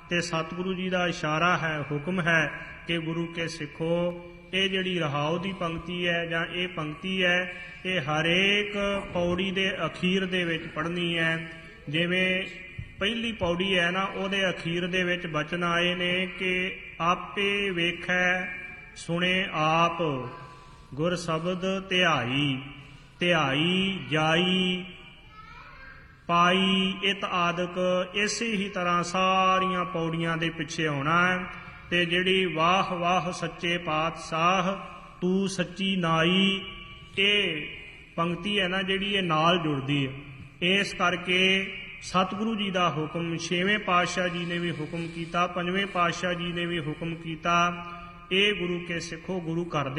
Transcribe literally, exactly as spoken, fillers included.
ਤੇ ਸਤਿਗੁਰੂ ਜੀ ਦਾ ਇਸ਼ਾਰਾ ਹੈ, ਹੁਕਮ ਹੈ ਕਿ ਗੁਰੂ ਕੇ ਸਿੱਖੋ ਇਹ ਜਿਹੜੀ ਰਹਾਉ ਦੀ ਪੰਕਤੀ ਹੈ ਜਾਂ ਇਹ ਪੰਕਤੀ ਹੈ ਇਹ ਹਰੇਕ ਪੌੜੀ ਦੇ ਅਖੀਰ ਦੇ ਵਿੱਚ ਪੜ੍ਹਨੀ ਹੈ। ਜਿਵੇਂ ਪਹਿਲੀ ਪੌੜੀ ਹੈ ਨਾ, ਉਹਦੇ ਅਖੀਰ ਦੇ ਵਿੱਚ ਬਚਨ ਆਏ ਨੇ ਕਿ ਆਪੇ ਵੇਖੈ ਸੁਣੇ ਆਪ ਗੁਰ ਸ਼ਬਦ ਧਿਆਈ, ਧਿਆਈ ਜਾਈ ਪਾਈ ਇਤ ਆਦਿਕ ਇਸੇ ਹੀ ਤਰ੍ਹਾਂ ਸਾਰੀਆਂ ਪੌੜੀਆਂ ਦੇ ਪਿੱਛੇ ਆਉਣਾ ਹੈ। ਤੇ ਜਿਹੜੀ ਵਾਹ ਵਾਹ ਸੱਚੇ ਪਾਤਸ਼ਾਹ ਤੂੰ ਸੱਚੀ ਨਾਈ, ਇਹ ਪੰਕਤੀ ਹੈ ਨਾ ਜਿਹੜੀ ਇਹ ਨਾਲ ਜੁੜਦੀ ਹੈ। ਇਸ ਕਰਕੇ ਸਤਿਗੁਰੂ ਜੀ ਦਾ ਹੁਕਮ, ਛੇਵੇਂ ਪਾਤਸ਼ਾਹ ਜੀ ਨੇ ਵੀ ਹੁਕਮ ਕੀਤਾ, ਪੰਜਵੇਂ ਪਾਤਸ਼ਾਹ ਜੀ ਨੇ ਵੀ ਹੁਕਮ ਕੀਤਾ, ਇਹ ਗੁਰੂ ਕੇ ਸਿੱਖੋ ਗੁਰੂ ਘਰ ਦੇ